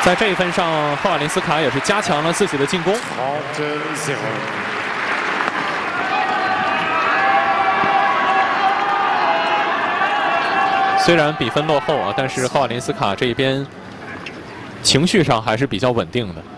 在这一分上，赫瓦林斯卡也是加强了自己的进攻。虽然比分落后啊，但是赫瓦林斯卡这边情绪上还是比较稳定的。